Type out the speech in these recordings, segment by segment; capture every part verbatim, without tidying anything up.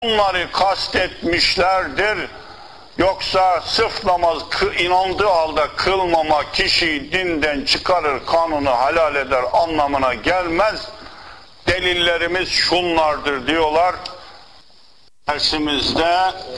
bunları kastetmişlerdir. Yoksa sırf namaz inandığı halde kılmama kişiyi dinden çıkarır, kanunu helal eder anlamına gelmez. Delillerimiz şunlardır diyorlar. Dersimizde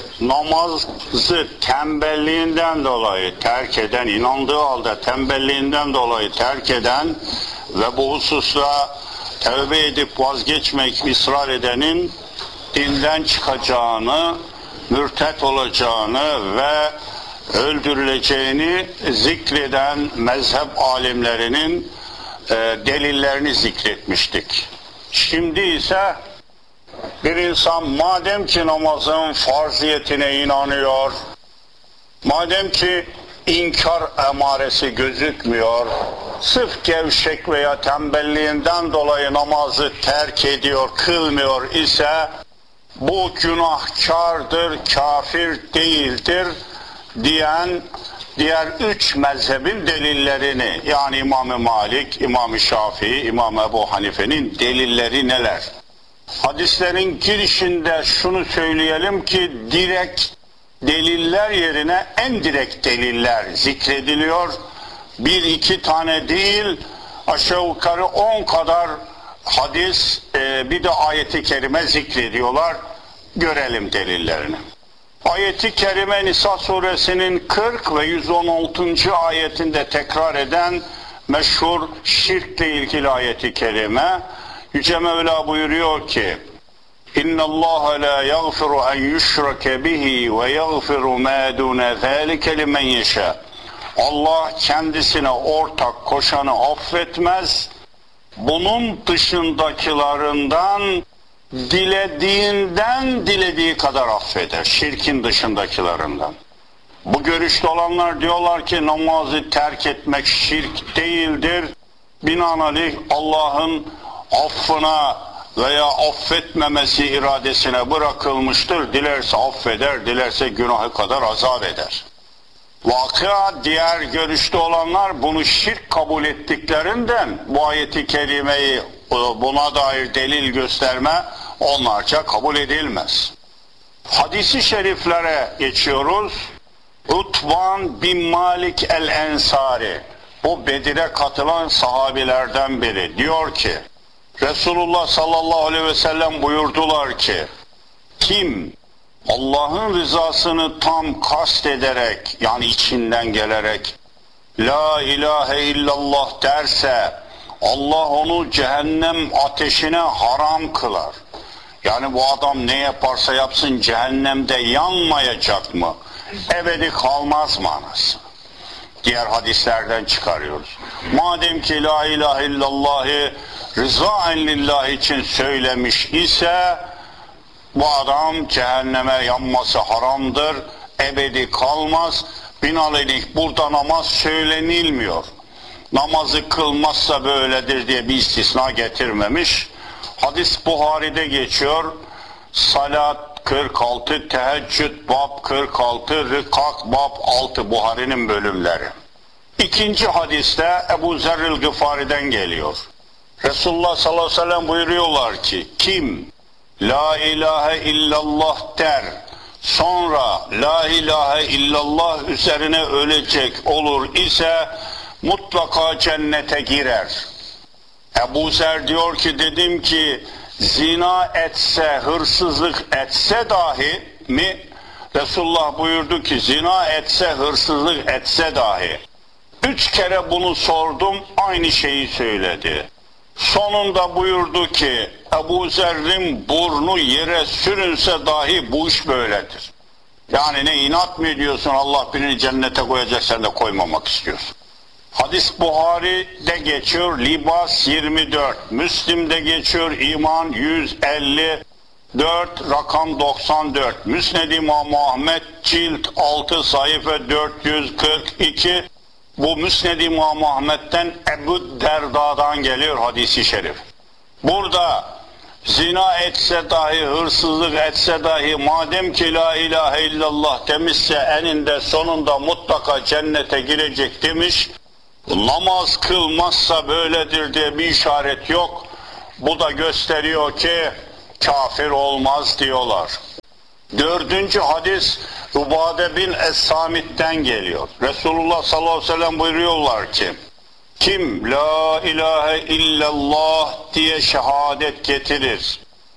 namazı tembelliğinden dolayı terk eden, inandığı halde tembelliğinden dolayı terk eden ve bu hususta tövbe edip vazgeçmek ısrar edenin dinden çıkacağını, mürtet olacağını ve öldürüleceğini zikreden mezhep alimlerinin e, delillerini zikretmiştik. Şimdi ise bir insan madem ki namazın farziyetine inanıyor, madem ki inkar emaresi gözükmüyor, sırf gevşek veya tembelliğinden dolayı namazı terk ediyor, kılmıyor ise bu günahkardır, kafir değildir diyen diğer üç mezhebin delillerini, yani İmam-ı Malik, İmam-ı Şafii, İmam Ebu Hanife'nin delilleri neler? Hadislerin girişinde şunu söyleyelim ki direkt deliller yerine en direkt deliller zikrediliyor. Bir iki tane değil, aşağı yukarı on kadar hadis, e, bir de ayeti kerime zikrediyorlar. Görelim delillerini. Ayeti kerime Nisa suresinin kırk ve yüz on altıncı ayetinde tekrar eden meşhur şirkle ilgili ayeti kerime. Yüce Mevla buyuruyor ki: İnna Allah la yaghfiru en yushrake bihi ve yaghfiru ma dun zalika limen yasha. Allah kendisine ortak koşanı affetmez. Bunun dışındakilarından dilediğinden dilediği kadar affeder. Şirkin dışındakilerinden. Bu görüşte olanlar diyorlar ki namazı terk etmek şirk değildir. Binaenaleyh Allah'ın affına veya affetmemesi iradesine bırakılmıştır. Dilerse affeder, dilerse günahı kadar azap eder. Vakıa diğer görüşte olanlar bunu şirk kabul ettiklerinden bu ayeti kerimeyi buna dair delil gösterme onlarca kabul edilmez. Hadis-i şeriflere geçiyoruz. Utban bin Malik el-Ensari, bu Bedir'e katılan sahabilerden biri, diyor ki Resulullah sallallahu aleyhi ve sellem buyurdular ki kim Allah'ın rızasını tam kast ederek, yani içinden gelerek La ilahe illallah derse Allah onu cehennem ateşine haram kılar. Yani bu adam ne yaparsa yapsın cehennemde yanmayacak mı? Ebedi kalmaz manası. Diğer hadislerden çıkarıyoruz. Madem ki la ilahe illallahı rızaen lillah için söylemiş ise bu adam cehenneme yanması haramdır, ebedi kalmaz. Binaenaleyh burada namaz söylenilmiyor. Namazı kılmazsa böyledir diye bir istisna getirmemiş. Hadis Buhari'de geçiyor. Salat kırk altı, teheccüd bab kırk altı, rikak bab altı, Buhari'nin bölümleri. İkinci hadiste Ebu Zerril Gıfari'den geliyor. Resulullah sallallahu aleyhi ve sellem buyuruyorlar ki kim La ilahe illallah der, sonra La ilahe illallah üzerine ölecek olur ise mutlaka cennete girer. Ebu Zer diyor ki dedim ki zina etse, hırsızlık etse dahi mi? Resulullah buyurdu ki zina etse, hırsızlık etse dahi. Üç kere bunu sordum, aynı şeyi söyledi. Sonunda buyurdu ki Ebu Zer'in burnu yere sürünse dahi bu iş böyledir. Yani ne inat mı ediyorsun, Allah birini cennete koyacak, sen de koymamak istiyorsun. Hadis Buhari'de geçiyor, Libas yirmi dört, Müslim'de geçiyor, İman yüz elli dört, rakam doksan dört, Müsned-i İmam Ahmed cilt altı, sayfa dört yüz kırk iki. Bu Müsned-i İmam Ahmed'den Ebu Derda'dan geliyor hadisi şerif. Burada zina etse dahi, hırsızlık etse dahi madem ki la ilahe illallah demişse eninde sonunda mutlaka cennete girecek demiş. Namaz kılmazsa böyledir diye bir işaret yok. Bu da gösteriyor ki kafir olmaz diyorlar. Dördüncü hadis Ubade bin Es-Samit'ten geliyor. Resulullah sallallahu aleyhi ve sellem buyuruyorlar ki, kim la ilahe illallah diye şehadet getirir,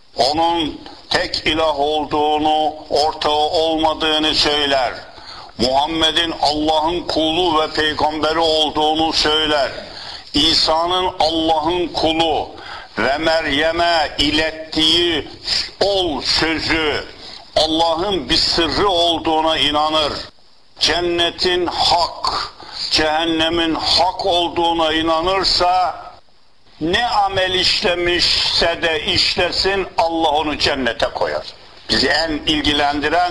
onun tek ilah olduğunu, ortağı olmadığını söyler, Muhammed'in Allah'ın kulu ve peygamberi olduğunu söyler, İsa'nın Allah'ın kulu ve Meryem'e ilettiği ol sözü Allah'ın bir sırrı olduğuna inanır, cennetin hak, cehennemin hak olduğuna inanırsa, ne amel işlemişse de işlesin, Allah onu cennete koyar. Bizi en ilgilendiren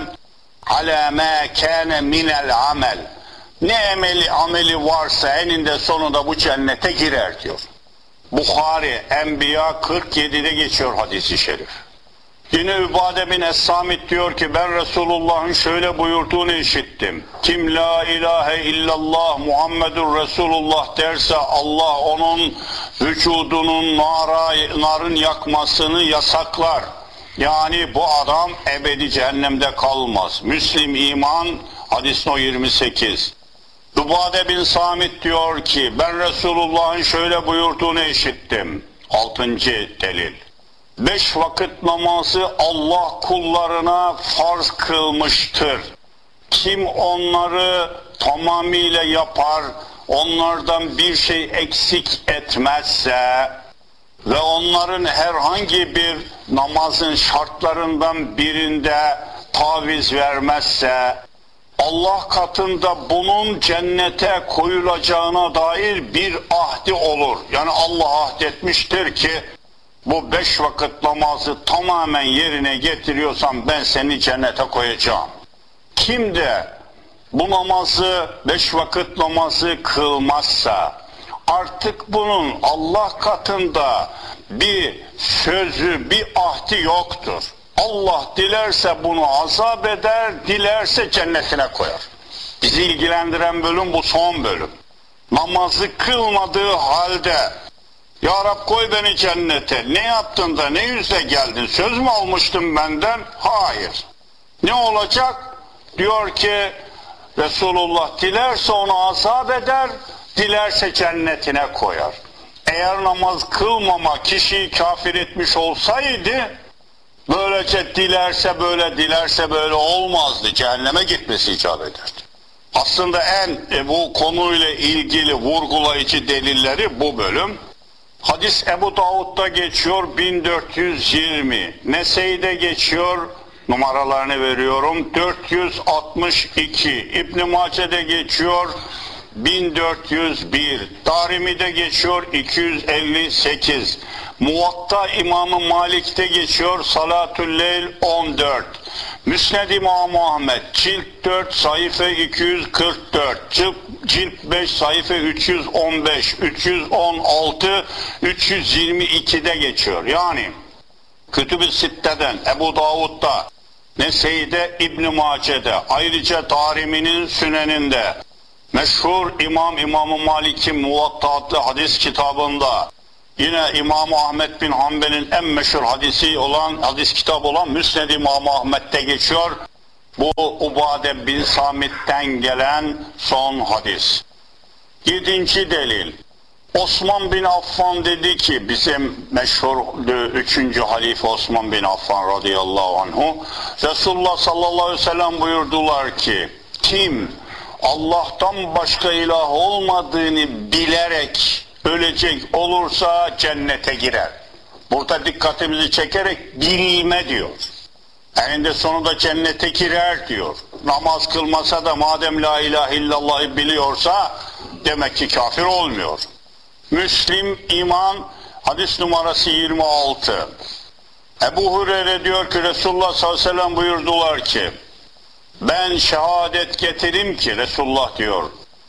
alâ mâ kâne minel amel. Ne emeli ameli varsa eninde sonunda bu cennete girer diyor. Bukhari Enbiya kırk yedide geçiyor hadisi şerif. Yine Ubade bin Es-Samit diyor ki, ben Resulullah'ın şöyle buyurduğunu işittim. Kim la ilahe illallah Muhammedur Resulullah derse Allah onun vücudunun nara, narın yakmasını yasaklar. Yani bu adam ebedi cehennemde kalmaz. Müslim İman hadis no yirmi sekiz. Ubade bin Samit diyor ki, ben Resulullah'ın şöyle buyurduğunu işittim. Altıncı delil. Beş vakit namazı Allah kullarına farz kılmıştır. Kim onları tamamıyla yapar, onlardan bir şey eksik etmezse ve onların herhangi bir namazın şartlarından birinde taviz vermezse, Allah katında bunun cennete koyulacağına dair bir ahdi olur. Yani Allah ahdetmiştir ki, bu beş vakit namazı tamamen yerine getiriyorsan ben seni cennete koyacağım. Kim de bu namazı, beş vakit namazı kılmazsa, artık bunun Allah katında bir sözü, bir ahdi yoktur. Allah dilerse bunu azap eder, dilerse cennetine koyar. Bizi ilgilendiren bölüm bu son bölüm. Namazı kılmadığı halde, ya Rab koy beni cennete, ne yaptın da ne yüzle geldin, söz mü almıştın benden? Hayır. Ne olacak? Diyor ki Resulullah, dilerse onu azap eder, dilerse cennetine koyar. Eğer namaz kılmama kişiyi kafir etmiş olsaydı, böylece dilerse böyle, dilerse böyle olmazdı. Cehenneme gitmesi icap ederdi. Aslında en e, bu konuyla ilgili vurgulayıcı delilleri bu bölüm. Hadis Ebu Davud'da geçiyor bin dört yüz yirmi. Nese'de geçiyor, numaralarını veriyorum, dört yüz altmış iki. İbn-i Mace'de geçiyor bin dört yüz bir. Darimi'de geçiyor iki yüz elli sekiz. Muvatta İmam-ı Malik'te geçiyor Salatü'l-Leyl on dört. Müsned İmam Ahmed cilt dört sayfa iki yüz kırk dört, cilt, cilt beş sayfa üç yüz on beş, üç yüz on altı, üç yüz yirmi iki'de geçiyor. Yani Kütüb-i Sitte'den, Ebu Davud'da, Nese'de, İbn-i Mace'de, ayrıca Darimi'nin Sünen'inde, meşhur İmam İmam-ı Malik'in Muvatta adlı hadis kitabında, yine İmam Ahmed bin Hanbel'in en meşhur hadisi olan, hadis kitabı olan Müsned İmam Ahmed'de geçiyor. Bu Ubade bin Samit'ten gelen son hadis. Yedinci delil. Osman bin Affan dedi ki, bizim meşhur üçüncü halife Osman bin Affan radıyallahu anhu, Resulullah sallallahu aleyhi ve sellem buyurdular ki, kim Allah'tan başka ilah olmadığını bilerek ölecek olursa cennete girer. Burada dikkatimizi çekerek bilme diyor. Eninde sonunda cennete girer diyor. Namaz kılmasa da madem la ilahe illallah'ı biliyorsa demek ki kafir olmuyor. Müslim İman hadis numarası yirmi altı. Ebu Hureyre diyor ki Resulullah sallallahu aleyhi ve sellem buyurdular ki, ben şehadet getirim ki, Resulullah diyor,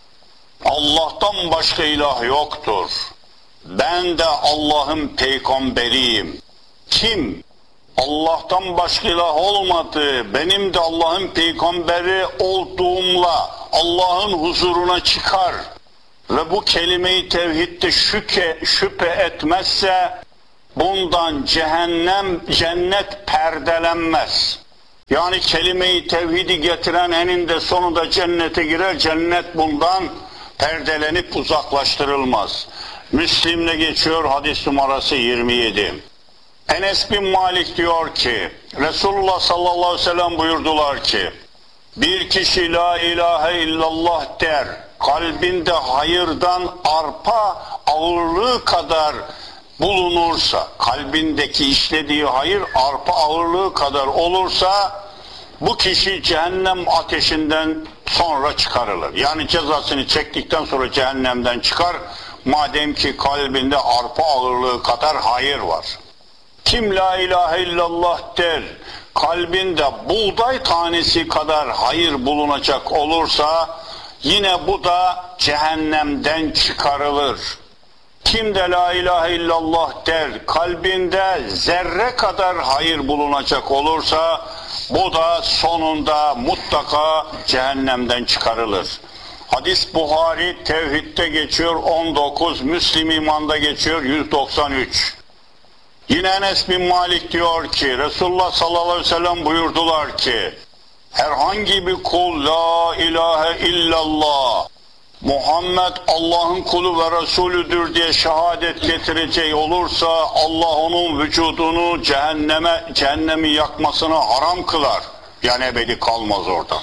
Allah'tan başka ilah yoktur. Ben de Allah'ın peygamberiyim. Kim Allah'tan başka ilah olmadığı, benim de Allah'ın peygamberi olduğumla Allah'ın huzuruna çıkar ve bu kelime-i tevhidde şüphe, şüphe etmezse bundan cehennem, cennet perdelenmez. Yani kelime-i tevhidi getiren eninde sonunda cennete girer, cennet bundan perdelenip uzaklaştırılmaz. Müslim'de geçiyor hadis numarası yirmi yedi. Enes bin Malik diyor ki, Resulullah sallallahu aleyhi ve sellem buyurdular ki, bir kişi la ilahe illallah der, kalbinde hayırdan arpa ağırlığı kadar bulunursa, kalbindeki işlediği hayır arpa ağırlığı kadar olursa, bu kişi cehennem ateşinden sonra çıkarılır. Yani cezasını çektikten sonra cehennemden çıkar, madem ki kalbinde arpa ağırlığı kadar hayır var. Kim la ilahe illallah der, kalbinde buğday tanesi kadar hayır bulunacak olursa, yine bu da cehennemden çıkarılır. Kim de la ilahe illallah der, kalbinde zerre kadar hayır bulunacak olursa, bu da sonunda mutlaka cehennemden çıkarılır. Hadis Buhari Tevhid'de geçiyor on dokuz, Müslim İman'da geçiyor yüz doksan üç. Yine Enes bin Malik diyor ki, Resulullah sallallahu aleyhi ve sellem buyurdular ki, herhangi bir kul la ilahe illallah, Muhammed Allah'ın kulu ve Resulüdür diye şehadet getireceği olursa, Allah onun vücudunu cehenneme, cehennemi yakmasını haram kılar. Yani ebedi kalmaz orada.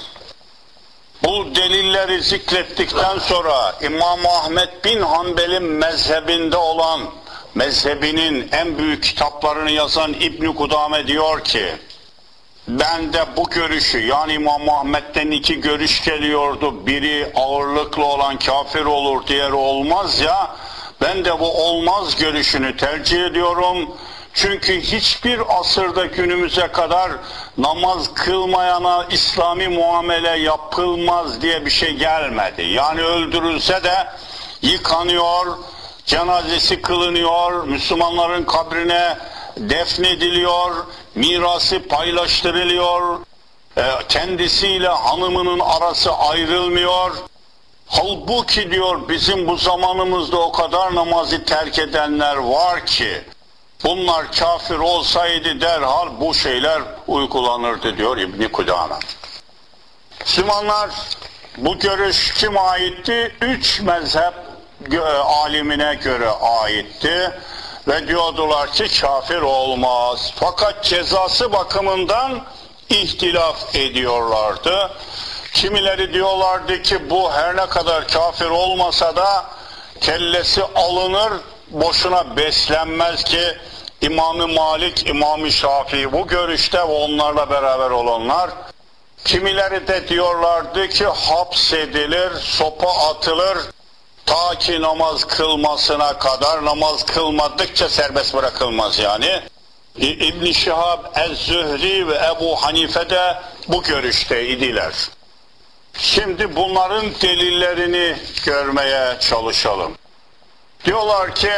Bu delilleri zikrettikten sonra İmam Ahmed bin Hanbel'in mezhebinde olan, mezhebinin en büyük kitaplarını yazan İbn-i Kudame diyor ki, ben de bu görüşü, yani İmam Ahmed'den iki görüş geliyordu, biri ağırlıklı olan kafir olur, diğeri olmaz ya, ben de bu olmaz görüşünü tercih ediyorum. Çünkü hiçbir asırda günümüze kadar namaz kılmayana İslami muamele yapılmaz diye bir şey gelmedi. Yani öldürülse de yıkanıyor, cenazesi kılınıyor, Müslümanların kabrine defnediliyor, mirası paylaştırılıyor, kendisiyle hanımının arası ayrılmıyor. Halbuki diyor bizim bu zamanımızda o kadar namazı terk edenler var ki, bunlar kafir olsaydı derhal bu şeyler uygulanırdı diyor İbn-i Kudame. Müslümanlar, bu görüş kime aitti? Üç mezhep alimine göre aitti ve diyordular ki kafir olmaz. Fakat cezası bakımından ihtilaf ediyorlardı. Kimileri diyorlardı ki bu her ne kadar kafir olmasa da kellesi alınır, boşuna beslenmez ki. İmam-ı Malik, İmam-ı Şafii bu görüşte ve onlarla beraber olanlar. Kimileri de diyorlardı ki hapsedilir, sopa atılır, ta ki namaz kılmasına kadar, namaz kılmadıkça serbest bırakılmaz yani. İbn-i Şihab, Ez-Zühri ve Ebu Hanife de bu görüşte idiler. Şimdi bunların delillerini görmeye çalışalım. Diyorlar ki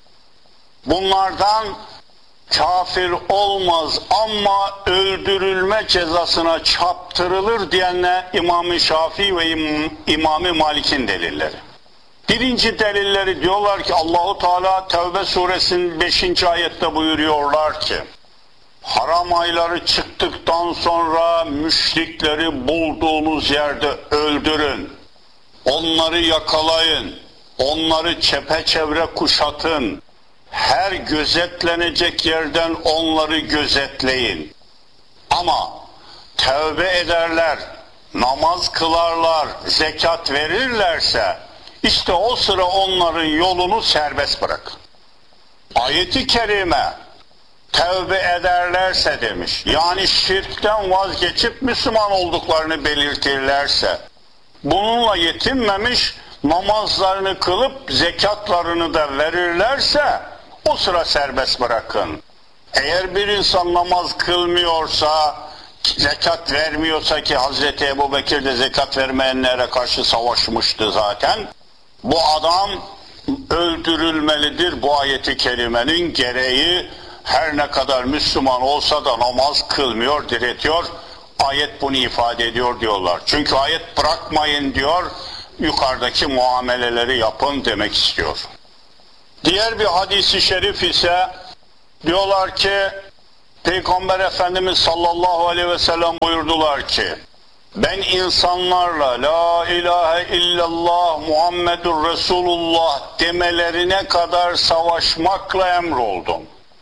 bunlardan kafir olmaz ama öldürülme cezasına çarptırılır diyenler İmam-ı Şafii ve İmam-ı Malik'in delilleri. Birinci delilleri diyorlar ki Allahu Teala Tevbe suresinin beşinci ayette buyuruyorlar ki haram ayları çıktıktan sonra müşrikleri bulduğunuz yerde öldürün. Onları yakalayın. Onları çepeçevre kuşatın. Her gözetlenecek yerden onları gözetleyin. Ama tevbe ederler, namaz kılarlar, zekat verirlerse işte o sıra onların yolunu serbest bırakın. Ayet-i kerime tevbe ederlerse demiş. Yani şirkten vazgeçip Müslüman olduklarını belirtirlerse, bununla yetinmemiş, namazlarını kılıp zekatlarını da verirlerse o sıra serbest bırakın. Eğer bir insan namaz kılmıyorsa, zekat vermiyorsa ki Hazreti Ebubekir de zekat vermeyenlere karşı savaşmıştı zaten, bu adam öldürülmelidir. Bu ayeti kerimenin gereği, her ne kadar Müslüman olsa da namaz kılmıyor, diretiyor. Ayet bunu ifade ediyor diyorlar. Çünkü ayet bırakmayın diyor, yukarıdaki muameleleri yapın demek istiyor. Diğer bir hadisi şerif ise diyorlar ki Peygamber Efendimiz sallallahu aleyhi ve sellem buyurdular ki, ben insanlarla la ilahe illallah Muhammedur Resulullah demelerine kadar savaşmakla emroldum.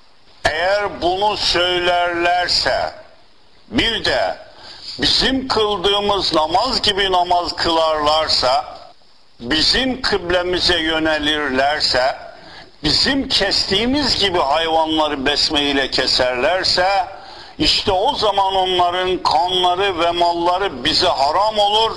Eğer bunu söylerlerse, bir de bizim kıldığımız namaz gibi namaz kılarlarsa, bizim kıblemize yönelirlerse, bizim kestiğimiz gibi hayvanları besme ile keserlerse, işte o zaman onların kanları ve malları bize haram olur.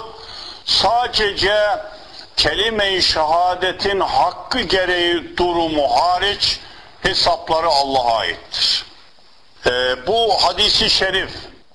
Sadece kelime-i şehadetin hakkı gereği durumu hariç hesapları Allah'a aittir. Ee, bu hadisi şerif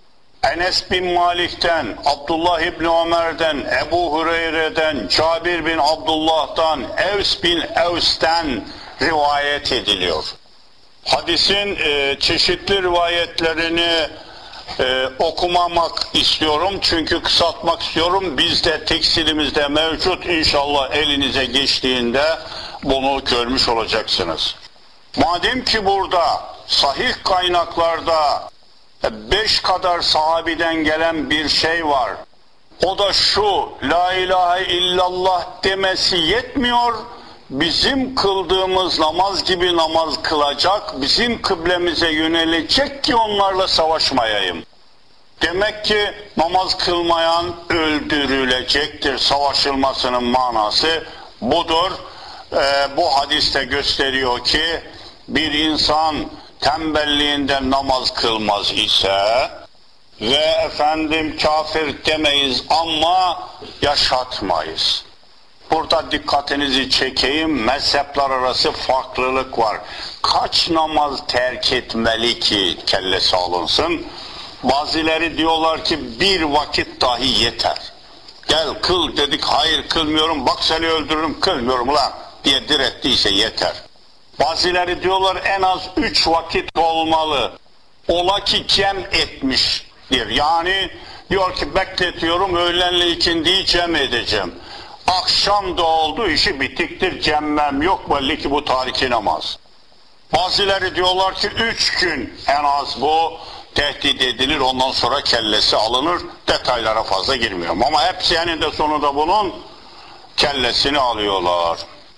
Enes bin Malik'ten, Abdullah İbni Ömer'den, Ebu Hureyre'den, Cabir bin Abdullah'tan, Evs bin Evs'ten rivayet ediliyor. Hadisin e, çeşitli rivayetlerini e, okumamak istiyorum çünkü kısaltmak istiyorum. Bizde teksilimizde mevcut, inşallah elinize geçtiğinde bunu görmüş olacaksınız. Madem ki burada sahih kaynaklarda beş kadar sahabiden gelen bir şey var, o da şu: la ilahe illallah demesi yetmiyor, bizim kıldığımız namaz gibi namaz kılacak, bizim kıblemize yönelecek ki onlarla savaşmayayım. Demek ki namaz kılmayan öldürülecektir. Savaşılmasının manası budur. Ee, bu hadiste gösteriyor ki bir insan tembelliğinden namaz kılmaz ise ve efendim kafir demeyiz ama yaşatmayız. Burada dikkatinizi çekeyim, mezhepler arası farklılık var. Kaç namaz terk etmeli ki kellesi alınsın? Bazıları diyorlar ki bir vakit dahi yeter. Gel kıl dedik, hayır kılmıyorum, bak seni öldürürüm, kılmıyorum lan diye direttiyse yeter. Bazıları diyorlar en az üç vakit olmalı. Ola ki cem etmiştir. Yani diyor ki bekletiyorum, öğlenle ikindiyi cem edeceğim. Akşam da oldu, işi bitiktir, cemmem yok, belli ki bu tariki namaz. Bazıları diyorlar ki üç gün en az bu tehdit edilir, ondan sonra kellesi alınır. Detaylara fazla girmiyorum ama hepsi eninde sonunda bunun kellesini alıyorlar.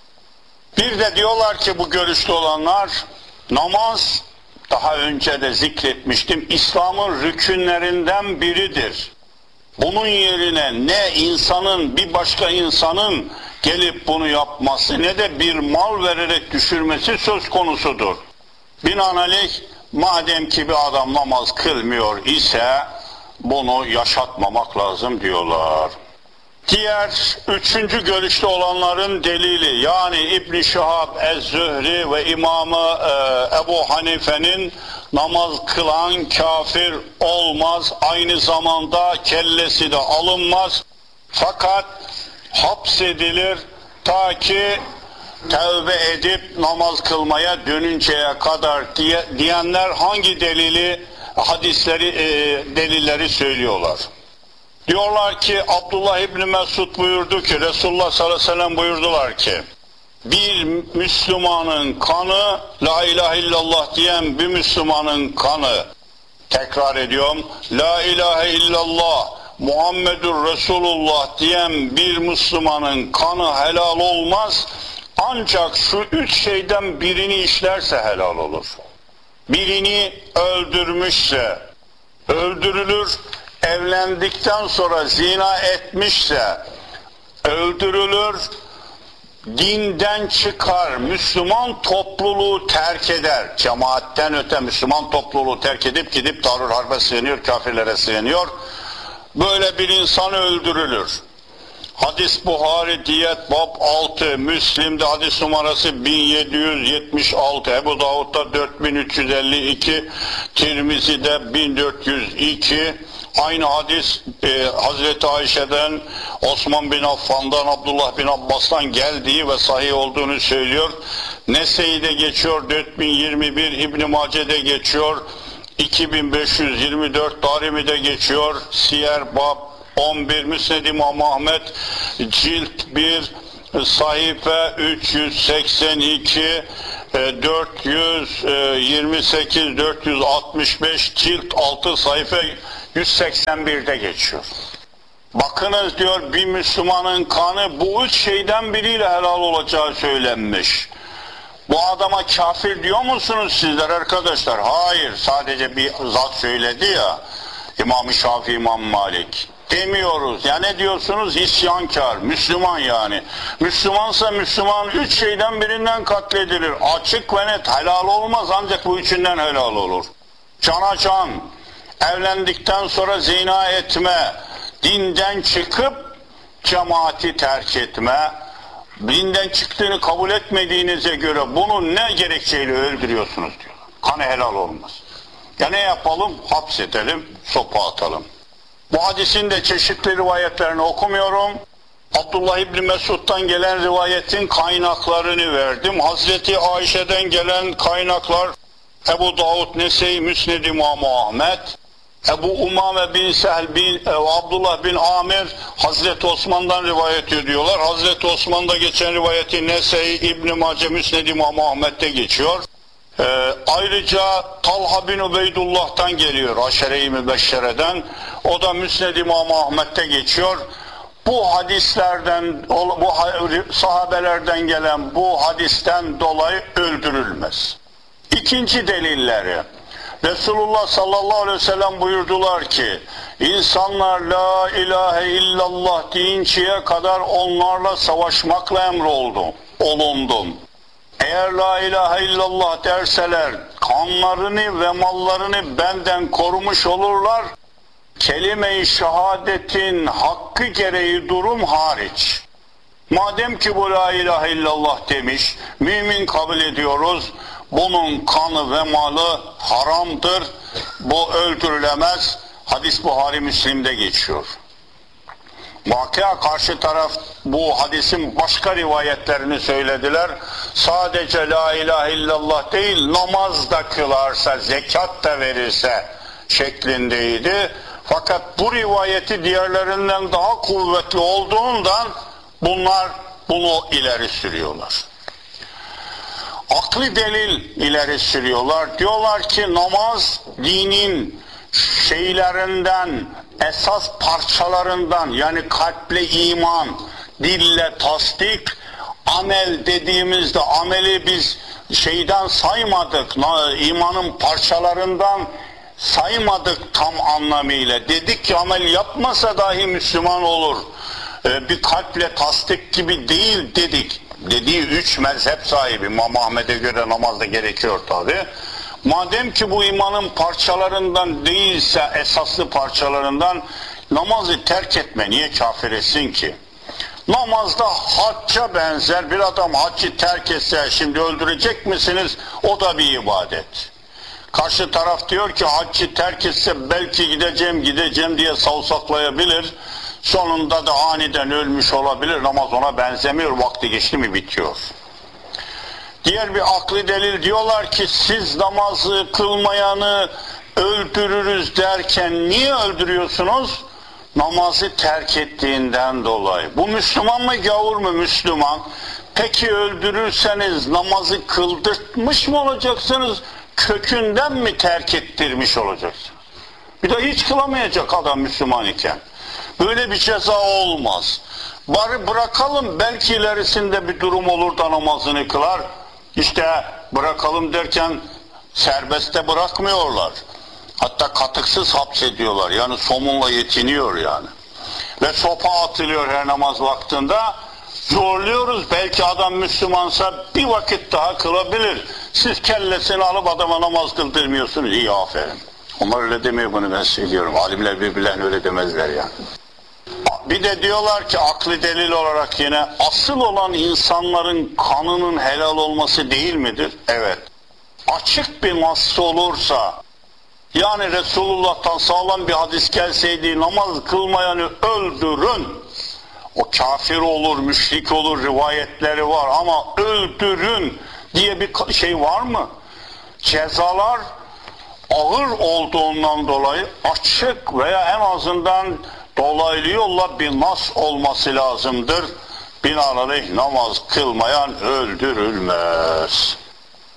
Bir de diyorlar ki bu görüşte olanlar, namaz daha önce de zikretmiştim, İslam'ın rükünlerinden biridir. Bunun yerine ne insanın, bir başka insanın gelip bunu yapması ne de bir mal vererek düşürmesi söz konusudur. Binaenaleyh madem ki bir adam namaz kılmıyor ise bunu yaşatmamak lazım diyorlar. Diğer üçüncü görüşte olanların delili, yani İbn-i Şihab Ez-Zühri ve İmamı e, Ebu Hanife'nin namaz kılan kafir olmaz, aynı zamanda kellesi de alınmaz, fakat hapsedilir ta ki tevbe edip namaz kılmaya dönünceye kadar diye, diyenler hangi delili, hadisleri, e, delilleri söylüyorlar. Diyorlar ki Abdullah İbni Mesud buyurdu ki, Resulullah sallallahu aleyhi ve sellem buyurdular ki, bir Müslümanın kanı, la ilahe illallah diyen bir Müslümanın kanı, tekrar ediyorum, la ilahe illallah Muhammedur Resulullah diyen bir Müslümanın kanı helal olmaz, ancak şu üç şeyden birini işlerse helal olur. Birini öldürmüşse öldürülür, evlendikten sonra zina etmişse öldürülür, dinden çıkar, Müslüman topluluğu terk eder, cemaatten öte Müslüman topluluğu terk edip gidip Darül Harp'e sığınıyor, kafirlere sığınıyor, böyle bir insan öldürülür. Hadis Buhari Diyet Bab altı, Müslim'de hadis numarası bin yedi yüz yetmiş altı, Ebu Davud'da dört bin üç yüz elli iki, Tirmizi'de bin dört yüz iki. Aynı hadis e, Hazreti Ayşe'den, Osman bin Affan'dan, Abdullah bin Abbas'tan geldiği ve sahih olduğunu söylüyor. Nese'de geçiyor dört bin yirmi bir, İbn-i Mace'de geçiyor iki bin beş yüz yirmi dört, Darimi'de geçiyor, Siyer Bab on bir, Müsned İmam Ahmed cilt bir, sayfa üç yüz seksen iki, dört yüz yirmi sekiz dört yüz altmış beş cilt altı sayfa yüz seksen bir'de geçiyor. Bakınız diyor, bir Müslümanın kanı bu üç şeyden biriyle helal olacağı söylenmiş. Bu adama kafir diyor musunuz sizler arkadaşlar? Hayır, sadece bir zat söyledi ya, İmam-ı Şafii, İmam Malik. Demiyoruz. Ya ne diyorsunuz? İsyankar, Müslüman yani. Müslümansa Müslüman üç şeyden birinden katledilir. Açık ve net helal olmaz, ancak bu üçünden helal olur. Cana can, evlendikten sonra zina etme, dinden çıkıp cemaati terk etme, dinden çıktığını kabul etmediğinize göre bunu ne gerekçeyle öldürüyorsunuz diyor. Kanı helal olmaz. Ya ne yapalım? Hapsedelim, sopa atalım. Bu hadisin de çeşitli rivayetlerini okumuyorum. Abdullah İbni Mesud'dan gelen rivayetin kaynaklarını verdim. Hazreti Ayşe'den gelen kaynaklar Ebu Davud, Nese'yi, Müsned İmam Ahmed, Ebu Umame bin Sehl bin Abdullah bin Amir Hazreti Osman'dan rivayet ediyorlar. Hazreti Osman'da geçen rivayeti Nese'yi, İbn Mace, Müsned İmam Ahmed'de geçiyor. Ee, ayrıca Talha bin Ubeydullah'tan geliyor, Aşere-i Mübeşşere'den. O da Müsned İmam Ahmed'de geçiyor. Bu hadislerden, bu sahabelerden gelen bu hadisten dolayı öldürülmez. İkinci delilleri. Resulullah sallallahu aleyhi ve sellem buyurdular ki, insanlar la ilahe illallah deyinceye kadar onlarla savaşmakla emroldu, olundum. Eğer la ilahe illallah derseler, kanlarını ve mallarını benden korumuş olurlar, kelime-i şehadetin hakkı gereği durum hariç. Madem ki bu la ilahe illallah demiş, mümin kabul ediyoruz, bunun kanı ve malı haramdır, bu öldürülemez. Hadis Buhari Müslim'de geçiyor. Vakıa karşı taraf bu hadisin başka rivayetlerini söylediler. Sadece la ilahe illallah değil, namaz da kılarsa, zekat da verirse şeklindeydi. Fakat bu rivayeti diğerlerinden daha kuvvetli olduğundan bunlar bunu ileri sürüyorlar. Akli delil ileri sürüyorlar. Diyorlar ki namaz dinin şeylerinden, esas parçalarından, yani kalple iman, dille tasdik, amel dediğimizde ameli biz şeyden saymadık, imanın parçalarından saymadık tam anlamıyla. Dedik ki amel yapmasa dahi Müslüman olur. Ee, bir kalple tasdik gibi değil dedik. Dediği üç mezhep sahibi, İmam Ahmed'e göre namaz da gerekiyor tabi. Madem ki bu imanın parçalarından değilse, esaslı parçalarından, namazı terk etme niye kafir etsin ki? Namazda hacca benzer, bir adam haccı terk etse şimdi öldürecek misiniz? O da bir ibadet. Karşı taraf diyor ki haccı terk etse belki gideceğim gideceğim diye savsaklayabilir. Sonunda da aniden ölmüş olabilir. Namaz ona benzemiyor. Vakti geçti mi bitiyor. Diğer bir akli delil, diyorlar ki siz namazı kılmayanı öldürürüz derken niye öldürüyorsunuz? Namazı terk ettiğinden dolayı. Bu Müslüman mı gavur mu? Müslüman. Peki öldürürseniz namazı kıldırtmış mı olacaksınız? Kökünden mi terk ettirmiş olacaksınız? Bir de hiç kılamayacak adam Müslüman iken. Böyle bir ceza olmaz. Bari bırakalım, belki ilerisinde bir durum olur da namazını kılar. İşte bırakalım derken serbestte bırakmıyorlar. Hatta katıksız hapsediyorlar. Yani somunla yetiniyor yani. Ve sopa atılıyor her namaz vaktinde. Zorluyoruz. Belki adam Müslümansa bir vakit daha kılabilir. Siz kellesini alıp adama namaz kıldırmıyorsunuz. İyi, aferin. Onlar öyle demiyor, bunu ben söylüyorum. Alimler birbirlerine öyle demezler yani. Bir de diyorlar ki akli delil olarak yine asıl olan insanların kanının helal olması değil midir? Evet. Açık bir nas olursa, yani Resulullah'tan sağlam bir hadis gelseydi namaz kılmayanı öldürün, o kafir olur, müşrik olur, rivayetleri var ama öldürün diye bir şey var mı? Cezalar ağır olduğundan dolayı açık veya en azından dolaylı yolla bir nas olması lazımdır. Binaenaleyh namaz kılmayan öldürülmez.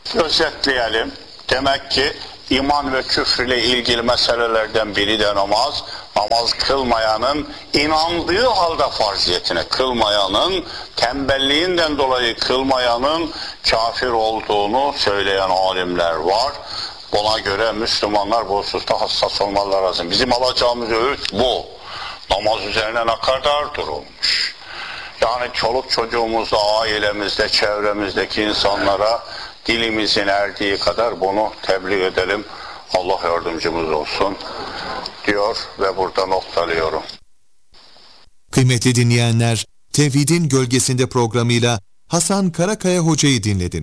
Özetleyelim. Demek ki iman ve küfür ile ilgili meselelerden biri de namaz. Namaz kılmayanın inandığı halde farziyetine, kılmayanın tembelliğinden dolayı kılmayanın kafir olduğunu söyleyen alimler var. Buna göre Müslümanlar bu hususta hassas olmaları lazım. Bizim alacağımız öğüt bu. Namaz üzerine ne kadar durulmuş. Yani çoluk çocuğumuzda, ailemizde, çevremizdeki insanlara dilimizin erdiği kadar bunu tebliğ edelim. Allah yardımcımız olsun diyor ve burada noktalıyorum. Kıymetli dinleyenler, Tevhidin Gölgesinde programıyla Hasan Karakaya Hoca'yı dinlediniz.